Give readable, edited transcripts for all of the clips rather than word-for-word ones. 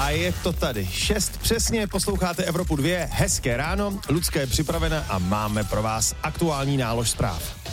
A je to tady 6 přesně, posloucháte Evropu 2, hezké ráno, Lucka je připravena a máme pro vás aktuální nálož zpráv.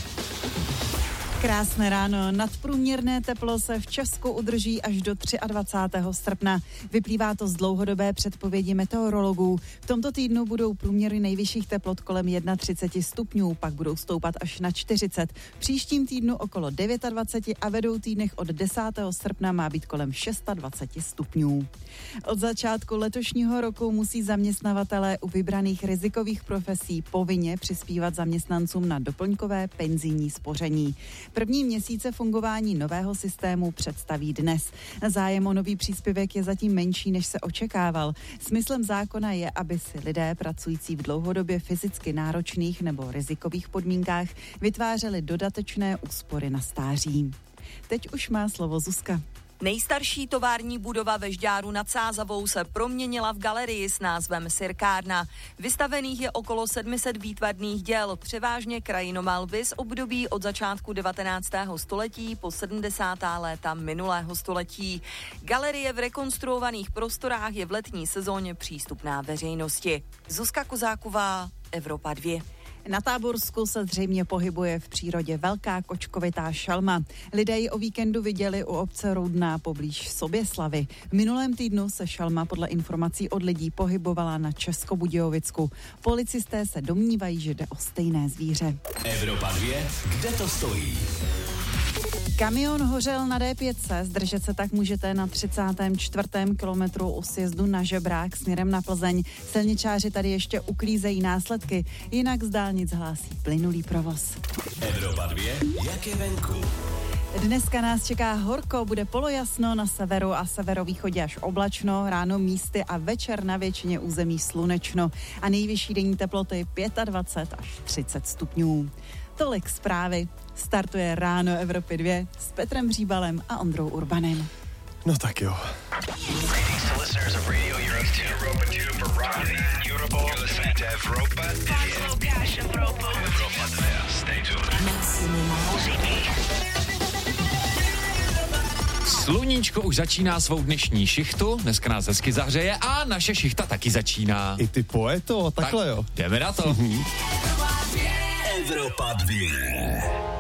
Krásné ráno. Nadprůměrné teplo se v Česku udrží až do 23. srpna. Vyplývá to z dlouhodobé předpovědi meteorologů. V tomto týdnu budou průměry nejvyšších teplot kolem 31 stupňů, pak budou stoupat až na 40. V příštím týdnu okolo 29 a vedou týdnech od 10. srpna má být kolem 26 stupňů. Od začátku letošního roku musí zaměstnavatelé u vybraných rizikových profesí povinně přispívat zaměstnancům na doplňkové penzijní spoření. První měsíce fungování nového systému představí dnes. Zájem o nový příspěvek je zatím menší, než se očekával. Smyslem zákona je, aby si lidé pracující v dlouhodobě fyzicky náročných nebo rizikových podmínkách vytvářeli dodatečné úspory na stáří. Teď už má slovo Zuzka. Nejstarší tovární budova ve Žďáru nad Sázavou se proměnila v galerii s názvem Sirkárna. Vystavených je okolo 700 výtvarných děl, převážně krajinomalby z období od začátku 19. století po 70. léta minulého století. Galerie v rekonstruovaných prostorách je v letní sezóně přístupná veřejnosti. Zuzka Kozáková, Evropa 2. Na Táborsku se zřejmě pohybuje v přírodě velká kočkovitá šelma. Lidé ji o víkendu viděli u obce Roudná poblíž Soběslavy. V minulém týdnu se šelma podle informací od lidí pohybovala na Českobudějovicku. Policisté se domnívají, že jde o stejné zvíře. Evropa 2, kde to stojí? Kamion hořel na D5, zdržet se tak můžete na 34. kilometru u sjezdu na Žebrák směrem na Plzeň. Silničáři tady ještě uklízejí následky, jinak z dálnic hlásí plynulý provoz. Evropa 2, jak je venku? Dneska nás čeká horko, bude polojasno, na severu a severovýchodě až oblačno, ráno místy a večer na většině území slunečno a nejvyšší denní teploty 25 až 30 stupňů. Tolik zprávy. Startuje ráno Evropy 2 s Petrem Bříbalem a Ondrou Urbanem. No tak jo. Sluníčko už začíná svou dnešní šichtu, dneska nás hezky zahřeje a naše šichta taky začíná. I ty poeto, takhle jo. Jdeme na to. Evropa 2.